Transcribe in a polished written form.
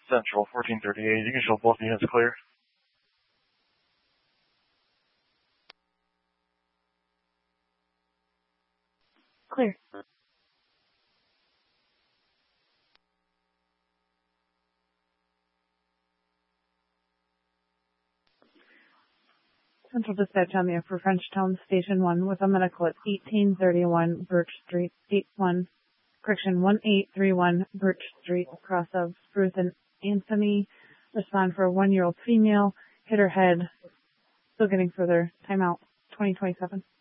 Central, 1438. You can show both units clear. Clear. Central Dispatch on the for Frenchtown Station 1 with a medical at 1831 Birch Street, 1831 Birch Street, across of Ruth and Anthony. Respond for a 1-year-old female. Hit her head. Still getting further. Timeout. 2027.